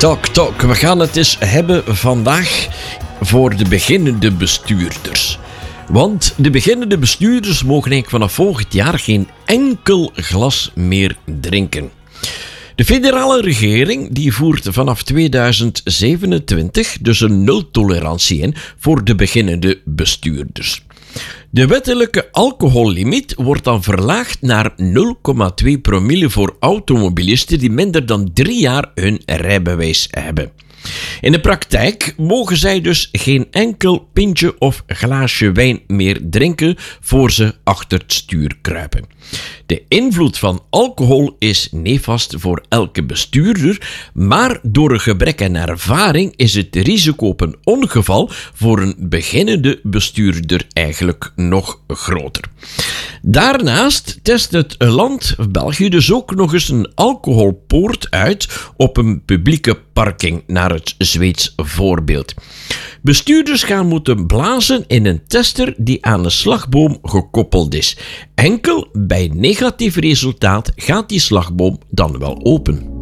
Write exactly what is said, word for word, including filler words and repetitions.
Talk Talk. We gaan het eens hebben vandaag voor de beginnende bestuurders. Want de beginnende bestuurders mogen eigenlijk vanaf volgend jaar geen enkel glas meer drinken. De federale regering die voert vanaf tweeduizend zevenentwintig dus een nultolerantie in voor de beginnende bestuurders. De wettelijke alcohollimiet wordt dan verlaagd naar nul komma twee promille voor automobilisten die minder dan drie jaar hun rijbewijs hebben. In de praktijk mogen zij dus geen enkel pintje of glaasje wijn meer drinken voor ze achter het stuur kruipen. De invloed van alcohol is nefast voor elke bestuurder, maar door een gebrek aan ervaring is het risico op een ongeval voor een beginnende bestuurder eigenlijk nog groter. Daarnaast test het land België dus ook nog eens een alcoholpoort uit op een publieke parking, naar het Zweeds voorbeeld. Bestuurders gaan moeten blazen in een tester die aan een slagboom gekoppeld is. Enkel bij negatief resultaat gaat die slagboom dan wel open.